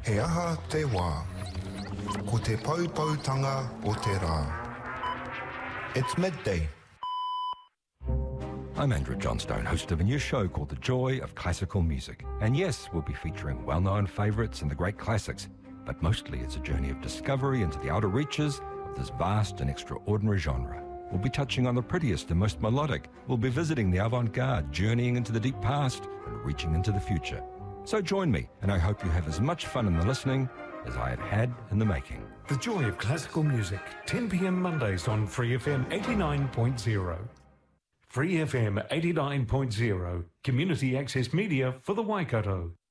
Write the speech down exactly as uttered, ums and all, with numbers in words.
He aha te wā, ko te paupautanga o te rā. It's midday. I'm Andrew Johnstone, host of a new show called The Joy of Classical Music. And yes, we'll be featuring well-known favourites and the great classics, but mostly it's a journey of discovery into the outer reaches of this vast and extraordinary genre. We'll be touching on the prettiest and most melodic. We'll be visiting the avant-garde, journeying into the deep past and reaching into the future. So join me, and I hope you have as much fun in the listening as I have had in the making. The Joy of Classical Music, ten p m Mondays on Free F M eighty-nine point zero. Free F M eighty-nine point zero, community access media for the Waikato.